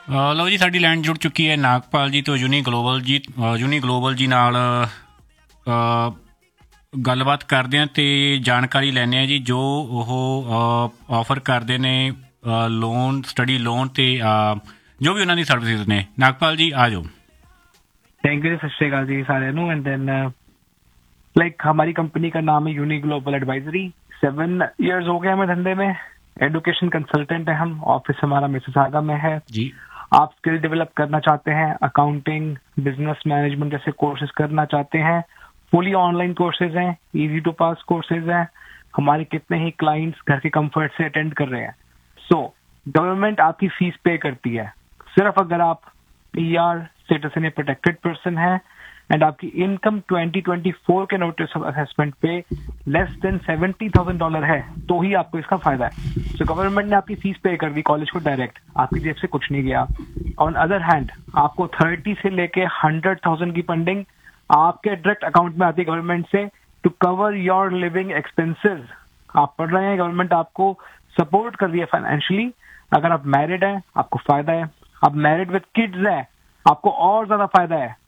ਲਓ ਜੀ, ਸਾਡੀ ਲਾਈਨ ਜੁੜ ਚੁੱਕੀ ਹੈ ਨਾਗਪਾਲ ਜੀ ਤੋਂ ਯੂਨੀ ਗਲੋਬਲ ਜੀ ਨਾਲ ਗੱਲਬਾਤ ਕਰਦੇ ਹਾਂ ਅਤੇ ਜਾਣਕਾਰੀ ਲੈਂਦੇ ਹਾਂ ਜੀ ਜੋ ਉਹ ਆਫਰ ਕਰਦੇ ਨੇ ਲੋਨ, स्टडी लोन ਤੇ ਜੋ ਵੀ ਉਹਨਾਂ ਦੀ ਸਰਵਿਸਿਜ਼ ਨੇ। ਨਾਗਪਾਲ ਜੀ ਆ ਜਾਓ। थैंक यू, सत श्री अकाल जी सारे नू। एंड देन हमारी कंपनी का नाम है यूनी ग्लोबल एडवाइजरी। 7 years हो गए हमें धंधे में। एडुकेशन कंसल्टेंट है हम। ऑफिस हमारा मिसिसागा में है जी। आप स्किल डेवलप करना चाहते हैं, अकाउंटिंग, बिजनेस मैनेजमेंट जैसे कोर्सेज करना चाहते हैं, फुली ऑनलाइन कोर्सेज हैं, इजी टू पास कोर्सेज हैं। हमारे कितने ही क्लाइंट्स घर के कंफर्ट से अटेंड कर रहे हैं। सो गवर्नमेंट आपकी फीस पे करती है सिर्फ अगर आप PR सिटीजन या प्रोटेक्टेड पर्सन है एंड आपकी इनकम 2024 के नोटिस ऑफ असेसमेंट पे लेस देन $70,000 है तो ही आपको इसका फायदा है। सो गवर्नमेंट ने आपकी फीस पे कर दी कॉलेज को डायरेक्ट, आपकी जेब से कुछ नहीं गया। ऑन अदर हैंड आपको 30 से लेके 100,000 की फंडिंग आपके डायरेक्ट अकाउंट में आती है गवर्नमेंट से to cover your living expenses. आप पढ़ रहे हैं, गवर्नमेंट आपको सपोर्ट कर रही है फाइनेंशियली। अगर आप मैरिड हैं आपको फायदा है, आप मैरिड विद किड्स हैं आपको और ज्यादा फायदा है।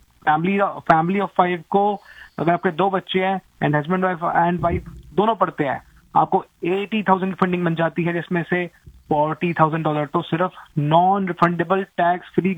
फैमिली ऑफ 5 को अगर आपके 2 बच्चे हैं एंड हस्बैंड वाइफ दोनों पढ़ते हैं आपको 80,000 की फंडिंग बन जाती है, जिसमें से $40,000 तो सिर्फ non refundable tax free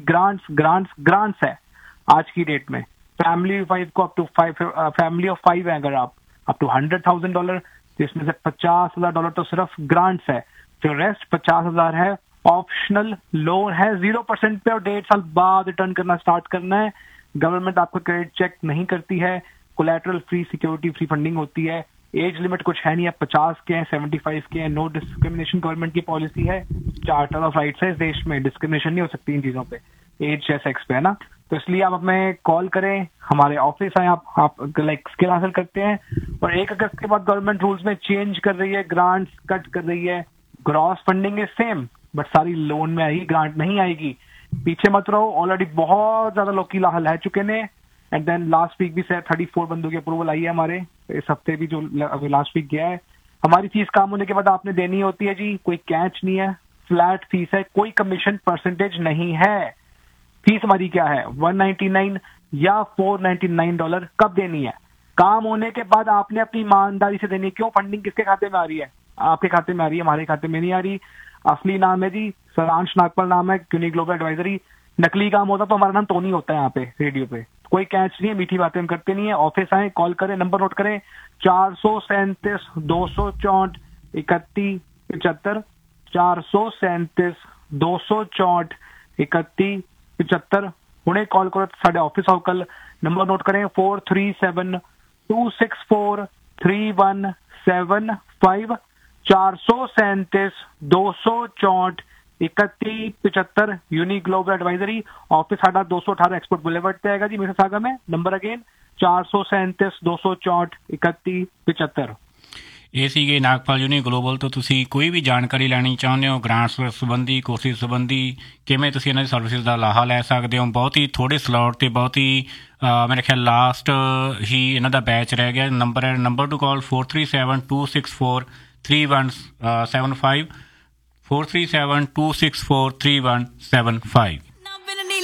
grants है आज की डेट में। फैमिली 5 को फैमिली ऑफ 5 है अगर आप अप टू $100,000, जिसमें से $50,000 तो सिर्फ ग्रांट्स है, जो रेस्ट 50,000 है ऑप्शनल लोन है 0% पे और 1.5 साल बाद रिटर्न करना स्टार्ट करना है। गवर्नमेंट आपको क्रेडिट चेक नहीं करती है, collateral free, security free funding होती है। एज लिमिट कुछ है नहीं, आप 50 के हैं, 75 के हैं, नो डिस्क्रिमिनेशन गवर्नमेंट की पॉलिसी है। चार्टर ऑफ राइट्स है इस देश में, डिस्क्रिमिनेशन नहीं हो सकती इन चीजों पे, एज या सेक्स पे, है ना। तो इसलिए आप हमें कॉल करें, हमारे ऑफिस आए, आप लाइक स्किल हासिल करते हैं। और 1 अगस्त के बाद गवर्नमेंट रूल्स में चेंज कर रही है, ग्रांट्स कट कर रही है। Gross funding is same but सारी लोन में आएगी, ग्रांट नहीं आएगी। पीछे मत रहो, ऑलरेडी बहुत ज्यादा लोग की लाहल है चुके ने। एंड देन लास्ट वीक भी 34 बंदों की अप्रूवल आई है हमारे, इस हफ्ते भी जो अभी लास्ट वीक गया है। हमारी फीस काम होने के बाद आपने देनी होती है जी, कोई कैच नहीं है, फ्लैट फीस है, कोई कमीशन परसेंटेज नहीं है। फीस हमारी क्या है, $199 या $499 कब देनी है? काम होने के बाद आपने अपनी ईमानदारी से देनी है। क्यों? फंडिंग किसके खाते में आ रही है? आपके खाते में आ रही है, हमारे खाते में नहीं आ रही। असली नाम है जी सारांश नागपाल नाम है, यूनी ग्लोबल एडवाइजरी। नकली काम होता तो हमारा नाम टोनी होता है यहाँ पे रेडियो पे। कोई कैच नहीं है, मीठी बातें हम करते नहीं है। ऑफिस आए, कॉल करें, नंबर नोट करें 437 264 31 75, 437 264 31 75। उन्हें कॉल करो, साढ़े ऑफिस आओ कल। नंबर नोट करें 437 264 3175, 437 264 31 75। Uni global advisory. ऑफिस साढ़ा 218 एक्सपोर्ट बुलेवर्ड पे आएगा जी मिसिसागा में। Number again 437 264 31 75। ਇਹ ਸੀਗੇ ਨਾਗਪਾਲ ਯੂਨੀ ਗਲੋਬਲ ਤੋਂ। ਤੁਸੀਂ ਕੋਈ ਵੀ ਜਾਣਕਾਰੀ ਲੈਣੀ ਚਾਹੁੰਦੇ ਹੋ ਗ੍ਰਾਂਟਸ ਸੰਬੰਧੀ, ਕੋਰਸਿਸ ਸੰਬੰਧੀ, ਕਿਵੇਂ ਤੁਸੀਂ ਇਹਨਾਂ ਦੀ ਸਰਵਿਸਿਜ਼ ਦਾ ਲਾਹਾ ਲੈ ਸਕਦੇ ਹੋ। ਬਹੁਤ ਹੀ ਥੋੜ੍ਹੇ ਸਲੋਟ 'ਤੇ ਬਹੁਤ ਹੀ ਮੇਰੇ ਖਿਆਲ ਲਾਸਟ ਹੀ ਇਹਨਾਂ ਦਾ ਬੈਚ ਰਹਿ ਗਿਆ। ਨੰਬਰ ਟੂ ਕਾਲ 437 264 3175, 437 264 3175।